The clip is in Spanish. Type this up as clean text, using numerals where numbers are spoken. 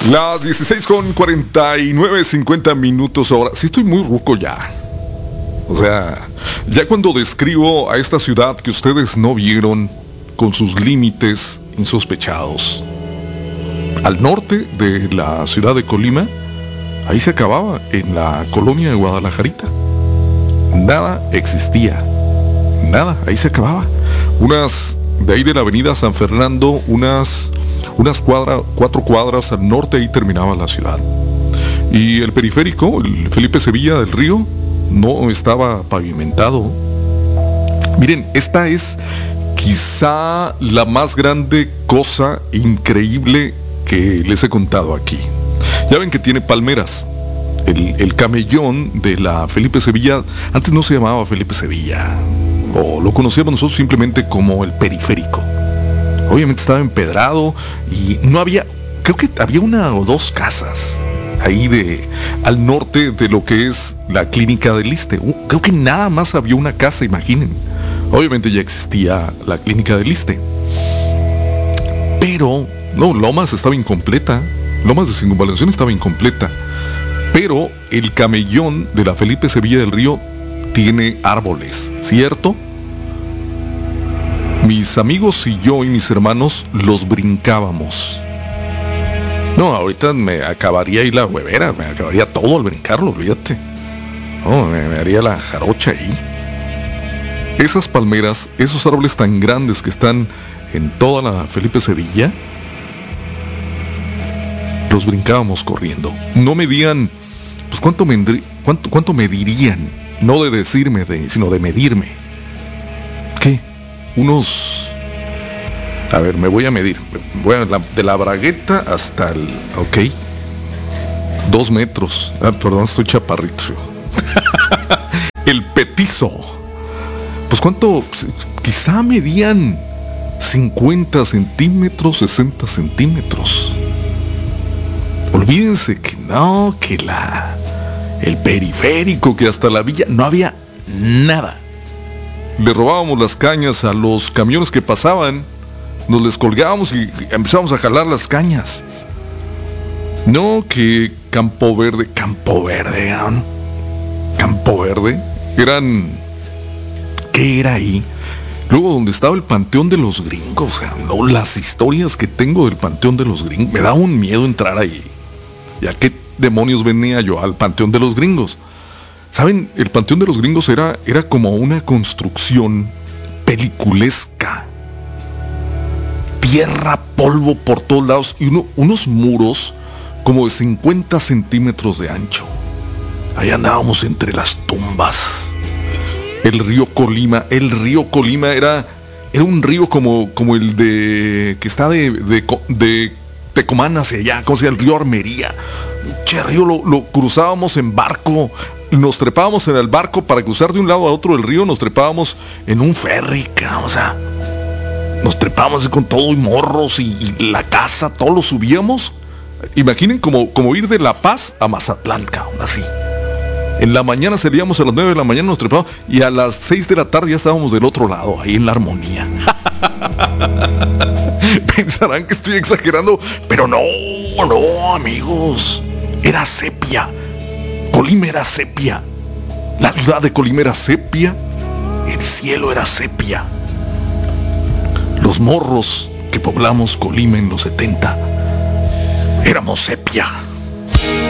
Las 16:49, 50 minutos ahora. Sí estoy muy ruco ya. O sea, ya cuando describo a esta ciudad que ustedes no vieron, con sus límites insospechados, al norte de la ciudad de Colima, ahí se acababa, en la colonia de Guadalajarita. Nada existía. Nada, ahí se acababa. De ahí de la avenida San Fernando, cuatro cuadras al norte, ahí terminaba la ciudad. Y el periférico, el Felipe Sevilla del Río, no estaba pavimentado. Miren, esta es quizá la más grande cosa increíble que les he contado aquí. Ya ven que tiene palmeras. El camellón de la Felipe Sevilla, antes no se llamaba Felipe Sevilla, o lo conocíamos nosotros simplemente como el periférico. Obviamente estaba empedrado y no había, creo que había una o dos casas ahí al norte de lo que es la clínica del Iste. Creo que nada más había una casa, imaginen. Obviamente ya existía la clínica del Iste, pero no, Lomas estaba incompleta. Lomas de Circunvalación estaba incompleta. Pero el camellón de la Felipe Sevilla del Río tiene árboles, ¿cierto? Mis amigos y yo y mis hermanos los brincábamos. No, ahorita me acabaría ahí la huevera, me acabaría todo al brincarlo, olvídate. No, me haría la jarocha ahí. Esas palmeras, esos árboles tan grandes que están en toda la Felipe Sevilla, los brincábamos corriendo. No medían, pues cuánto medirían, no de decirme, sino de medirme. ¿Qué? A ver, me voy a medir. De la bragueta hasta el... Ok. 2 metros. Perdón, estoy chaparrito. El petizo. Pues cuánto, quizá medían 50 centímetros, 60 centímetros. Olvídense que no, el periférico, que hasta la villa no había nada. Le robábamos las cañas a los camiones que pasaban, nos les colgábamos y empezábamos a jalar las cañas. No, que Campo Verde, ¿qué era ahí? Luego donde estaba el Panteón de los Gringos, no, las historias que tengo del Panteón de los Gringos, me da un miedo entrar ahí. ¿Ya qué demonios venía yo al Panteón de los Gringos? ¿Saben? El Panteón de los Gringos era como una construcción peliculesca. Tierra, polvo por todos lados y unos muros como de 50 centímetros de ancho. Ahí andábamos entre las tumbas. El río Colima era un río como el que está de Tecomán hacia allá, como sea el río Armería. Che, río lo cruzábamos en barco, nos trepábamos en el barco para cruzar de un lado a otro del río, nos trepábamos en un ferry, o sea, nos trepábamos con todo y morros y la casa, todo lo subíamos. Imaginen como ir de La Paz a Mazatlán, así. En la mañana salíamos a las 9 de la mañana, nos trepábamos y a las 6 de la tarde ya estábamos del otro lado, ahí en la Armonía. Pensarán que estoy exagerando, pero no, amigos. Era sepia. Colima era sepia. La ciudad de Colima era sepia. El cielo era sepia. Los morros que poblamos Colima en los 70 éramos sepia.